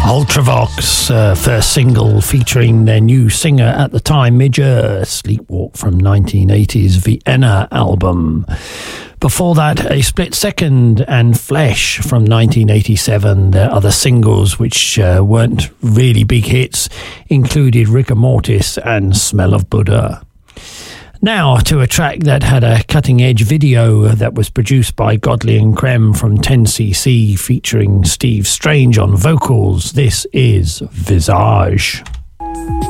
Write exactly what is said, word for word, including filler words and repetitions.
Ultravox, uh, first single featuring their new singer at the time, Midger, Sleepwalk from nineteen eighties Vienna album. Before that, a split second and Flesh from nineteen eighty-seven. Their other singles, which uh, weren't really big hits, included Rigor Mortis and Smell of Buddha. Now to a track that had a cutting-edge video that was produced by Godley and Creme from ten C C, featuring Steve Strange on vocals. This is Visage.